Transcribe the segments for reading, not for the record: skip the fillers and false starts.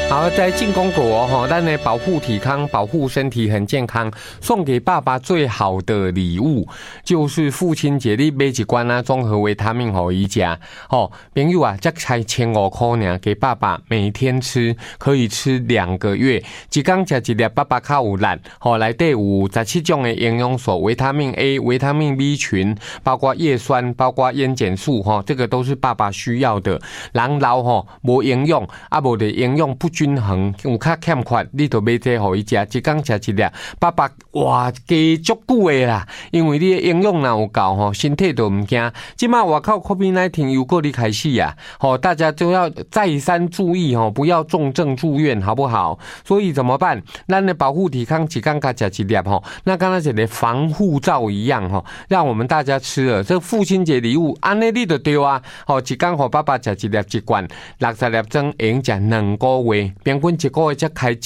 好，在进攻国哈，咱呢保护体康，保护身体很健康，送给爸爸最好的礼物就是父亲节你买一罐啊综合维他命给伊吃。哦，朋友啊，这才1500块呢，给爸爸每天吃，可以吃2个月。一天吃一粒，爸爸较有力。哦，内底有17种的营养素，维他命 A、维他命 B 群，包括叶酸，包括烟碱素哈，这个都是爸爸需要的。人老吼无营养，啊无的营养不均衡，有较欠缺，你就买这互伊食，一天食一粒，爸爸哇加足久的啦，因为你的营养若有够吼，身体就唔惊。即马外口 COVID-19 又过哩开始啊，吼大家就要再三注意吼，不要重症住院，好不好？所以怎么办？咱的保护体康一天加食一粒吼，那刚才一个防护罩一样吼，让我们大家吃了这父亲节礼物，安尼你就对啊，吼一天互爸爸食一粒一罐，60粒装会用食2个月，平均1个月才开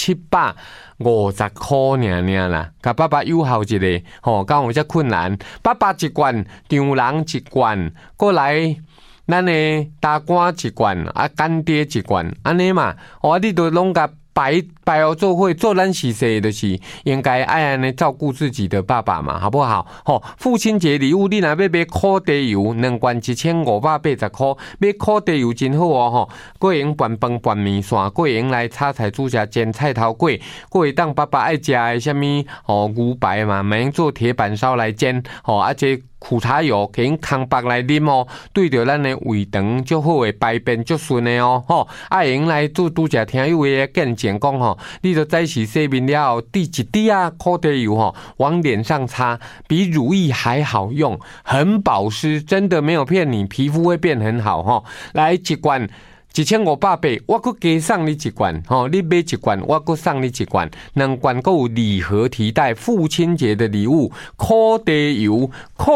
750块尔啦，甲爸爸友好一个，吼，敢有遮困难？爸爸一罐，丈人一罐，过来。咱的大官一罐，啊干爹一罐，安尼嘛，你都拢甲白哦做伙做咱是谁的是应该爱安尼照顾自己的爸爸嘛，好不好？吼，父亲节礼物你若要买烤地油，2罐1580块，买烤地油真好哦吼，过用拌饭拌面线，过用来炒菜煮食煎菜头粿，过会当爸爸爱食的什么牛排嘛，免做铁板烧来煎，啊这。苦茶油给用空白来啉哦，对着咱的胃肠就好的排便就顺的哦，会用来做拄则听友的见证讲吼，你就早起洗面了后滴一滴啊烤地油往脸上擦，比乳液还好用，很保湿，真的没有骗你，皮肤会变很好来一罐。1580，我佫加送你一罐，你买一罐，我佫送你一罐，2罐佫有礼盒提袋，父亲节的礼物，烤地油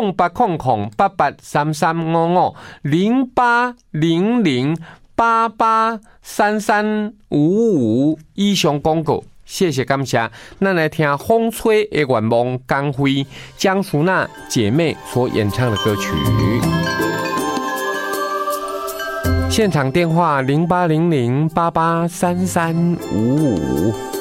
0800883355，以上广告。谢谢感谢，咱来听风吹的愿望光辉江淑娜姐妹所演唱的歌曲。现场电话0800883355。